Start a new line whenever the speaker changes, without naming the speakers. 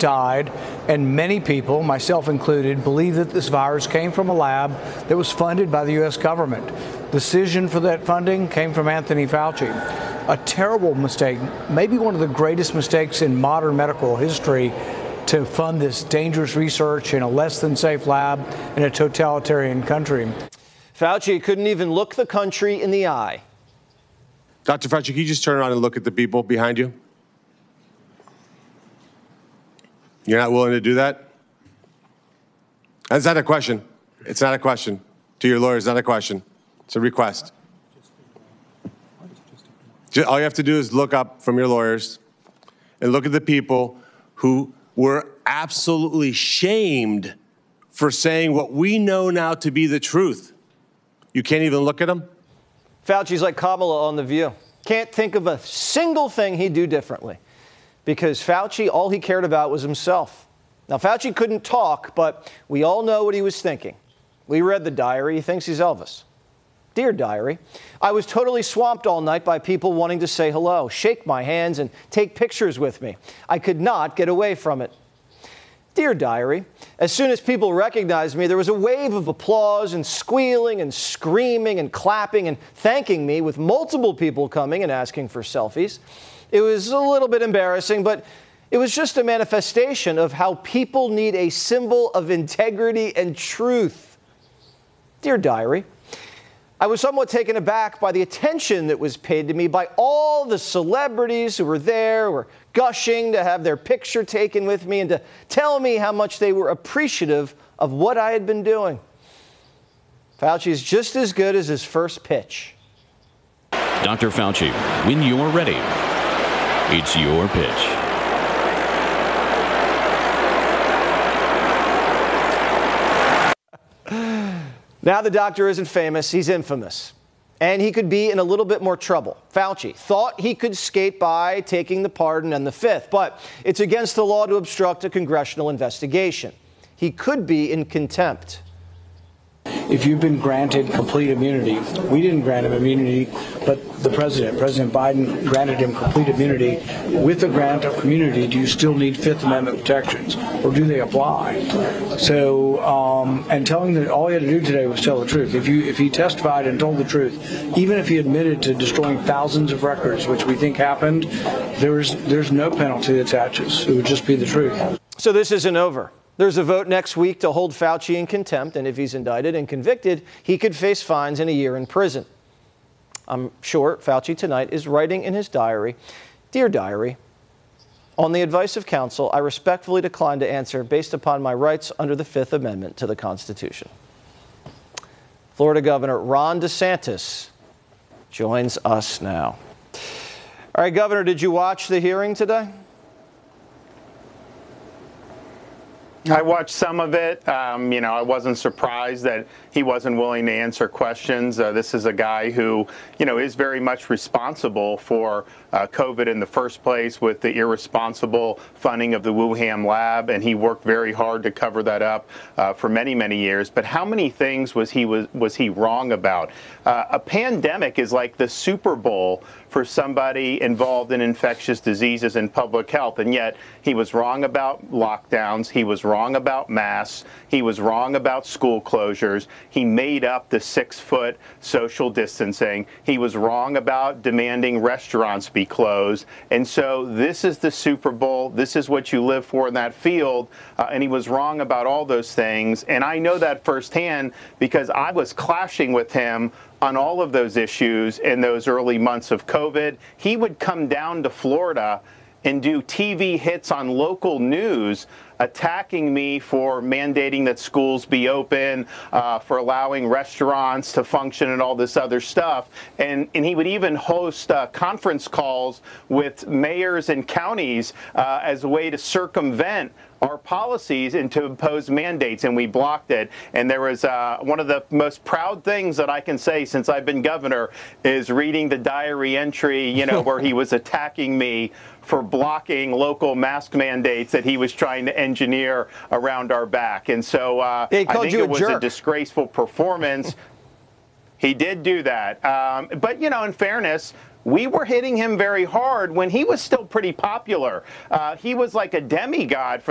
died, and many people, myself included, believe that this virus came from a lab that was funded by the U.S. government. The decision for that funding came from Anthony Fauci. A terrible mistake, maybe one of the greatest mistakes in modern medical history, to fund this dangerous research in a less than safe lab in a totalitarian country.
Fauci couldn't even look the country in the eye.
Dr. Fauci, can you just turn around and look at the people behind you? You're not willing to do that? That's not a question. It's not a question. To your lawyers, not a question. It's a request. All you have to do is look up from your lawyers and look at the people who were absolutely shamed for saying what we know now to be the truth. You can't even look at them?
Fauci's like Kamala on The View. Can't think of a single thing he'd do differently. Because Fauci, all he cared about was himself. Now, Fauci couldn't talk, but we all know what he was thinking. We read the diary. He thinks he's Elvis. Dear diary, I was totally swamped all night by people wanting to say hello, shake my hands, and take pictures with me. I could not get away from it. Dear diary, as soon as people recognized me, there was a wave of applause and squealing and screaming and clapping and thanking me, with multiple people coming and asking for selfies. It was a little bit embarrassing, but it was just a manifestation of how people need a symbol of integrity and truth. Dear diary, I was somewhat taken aback by the attention that was paid to me by all the celebrities who were there, were gushing to have their picture taken with me and to tell me how much they were appreciative of what I had been doing. Fauci is just as good as his first pitch.
Dr. Fauci, when you're ready, it's your pitch.
Now the doctor isn't famous, he's infamous. And he could be in a little bit more trouble. Fauci thought he could skate by taking the pardon and the fifth, but it's against the law to obstruct a congressional investigation. He could be in contempt.
If you've been granted complete immunity, we didn't grant him immunity, but President Biden granted him complete immunity. With the grant of immunity, do you still need Fifth Amendment protections, or do they apply? So, and telling that all he had to do today was tell the truth. If he testified and told the truth, even if he admitted to destroying thousands of records, which we think happened, there's no penalty that attaches. It would just be the truth.
So this isn't over. There's a vote next week to hold Fauci in contempt, and if he's indicted and convicted, he could face fines and a year in prison. I'm sure Fauci tonight is writing in his diary, Dear diary, on the advice of counsel, I respectfully decline to answer based upon my rights under the Fifth Amendment to the Constitution. Florida Governor Ron DeSantis joins us now. All right, Governor, did you watch the hearing today?
I watched some of it. I wasn't surprised that he wasn't willing to answer questions. This is a guy who, is very much responsible for COVID in the first place with the irresponsible funding of the Wuhan lab, and he worked very hard to cover that up for many, many years. But how many things was he wrong about? A pandemic is like the Super Bowl for somebody involved in infectious diseases and public health, and yet he was wrong about lockdowns. He was wrong about masks. He was wrong about school closures. He made up the 6-foot social distancing. He was wrong about demanding restaurants be closed. And so this is the Super Bowl. This is what you live for in that field. And he was wrong about all those things. And I know that firsthand because I was clashing with him on all of those issues in those early months of COVID. He would come down to Florida and do TV hits on local news attacking me for mandating that schools be open, for allowing restaurants to function and all this other stuff. And he would even host conference calls with mayors and counties as a way to circumvent our policies and to impose mandates, and we blocked it. And there was one of the most proud things that I can say since I've been governor is reading the diary entry, where he was attacking me for blocking local mask mandates that he was trying to engineer around our back. And so I think it was a disgraceful performance. He did do that. But, in fairness, we were hitting him very hard when he was still pretty popular. He was like a demigod for